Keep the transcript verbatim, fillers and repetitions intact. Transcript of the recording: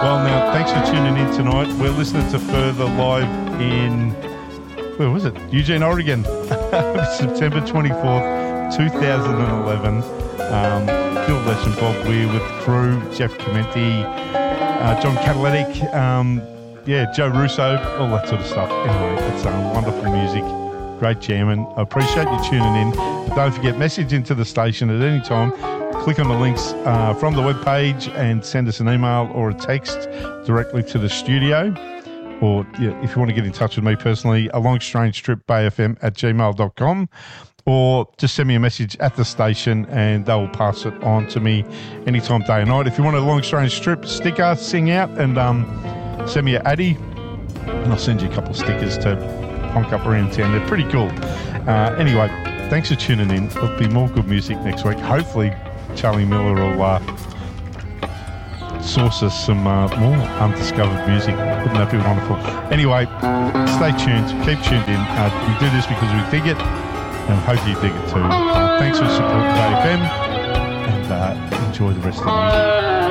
Well, now, thanks for tuning in tonight. We're listening to Further live in, where was it? Eugene, Oregon. September twenty-fourth, two thousand eleven. Um, Phil Lesh and Bob Weir with crew, Jeff Clementi, uh, John Catalytic, um, yeah, Joe Russo, all that sort of stuff. Anyway, it's um, wonderful music. Great jamming. I appreciate you tuning in. But don't forget, message into the station at any time. Click on the links uh, from the webpage and send us an email or a text directly to the studio. Or yeah, if you want to get in touch with me personally, a long strange trip bay f m at gmail dot com. Or just send me a message at the station and they will pass it on to me anytime, day or night. If you want a Long Strange Trip sticker, sing out and um, send me an Addy and I'll send you a couple of stickers to honk up around town. They're pretty cool. Uh, anyway, thanks for tuning in. There'll be more good music next week. Hopefully Charlie Miller will uh, source us some uh, more undiscovered music. Wouldn't that be wonderful? Anyway, stay tuned. Keep tuned in. Uh, we do this because we dig it. And hope you dig it too. Uh, thanks for supporting A F M and uh, enjoy the rest of the music.